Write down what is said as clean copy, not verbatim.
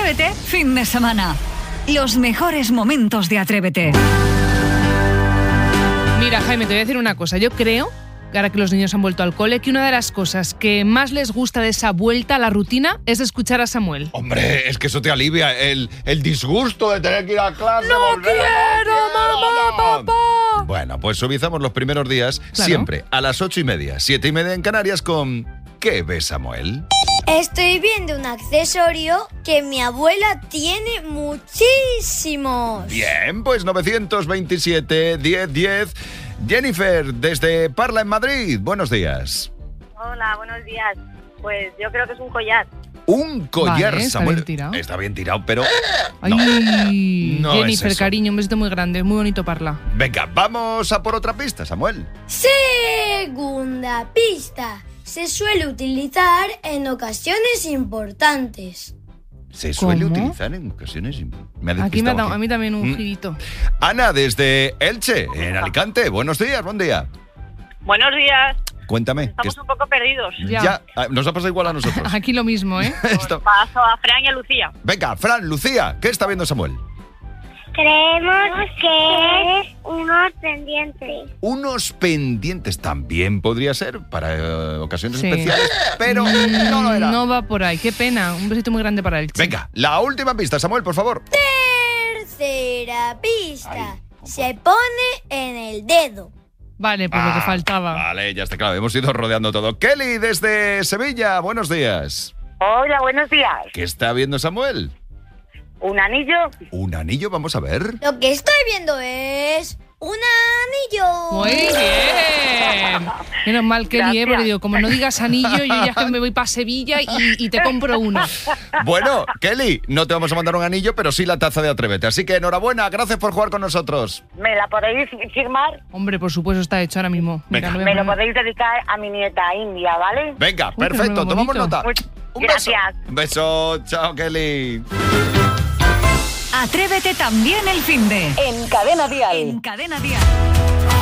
Atrévete, fin de semana. Los mejores momentos de Atrévete. Mira, Jaime, te voy a decir una cosa. Yo creo, ahora que los niños han vuelto al cole, que una de las cosas que más les gusta de esa vuelta a la rutina es escuchar a Samuel. Hombre, es que eso te alivia el disgusto de tener que ir a clase. ¡No quiero, mamá, papá! Bueno, pues suavizamos los primeros días, Claro. siempre a las 8:30, 7:30 en Canarias con ¿Qué ves, Samuel? Estoy viendo un accesorio que mi abuela tiene muchísimos. Bien, pues 927-1010. Jennifer, desde Parla en Madrid. Buenos días. Hola, buenos días. Pues yo creo que es un collar. Un collar, Vale, está Samuel. bien tirado. Está bien tirado, pero... Ay, no Jennifer, es eso. cariño, un besito muy grande, es muy bonito parla. Venga, vamos a por otra pista, Samuel. Segunda pista. Se suele utilizar en ocasiones importantes. Se suele ¿Cómo? utilizar en ocasiones... Me ha Aquí me ha despistado dado aquí. a mí también un girito. Ana, desde Elche, en Alicante. Buenos días, buen día. Buenos días. Cuéntame. Estamos un poco perdidos. Ya. Nos ha pasado igual a nosotros. Aquí lo mismo, ¿eh? Esto- Paso a Fran y a Lucía. Venga, Fran, Lucía, ¿qué está viendo Samuel? Creemos que es unos pendientes. Unos pendientes también podría ser para ocasiones Sí. especiales, pero no lo era. No va por ahí, qué pena. Un besito muy grande para él. Venga, la última pista, Samuel, por favor. Tercera pista. Ay, Se pone en el dedo. Vale, pues lo que faltaba. Vale, ya está claro, hemos ido rodeando todo. Kelly, desde Sevilla, buenos días. Hola, buenos días. ¿Qué está viendo Samuel? ¿Un anillo? ¿Un anillo? Vamos a ver. Lo que estoy viendo es un anillo. Muy bien. Menos mal que Gracias. porque digo, como no digas anillo, yo ya es que me voy para Sevilla y te compro uno. Bueno, Kelly, no te vamos a mandar un anillo, pero sí la taza de Atrévete. Así que enhorabuena, gracias por jugar con nosotros. ¿Me la podéis firmar? Hombre, por supuesto, está hecho ahora mismo. Venga. no voy a Me lo poner- podéis dedicar a mi nieta India, ¿vale? Venga, Uy, pero perfecto, muy tomamos bonito. nota. Un Gracias. beso. Un beso, chao, Kelly. Atrévete también el finde. En Cadena Dial. En Cadena Dial.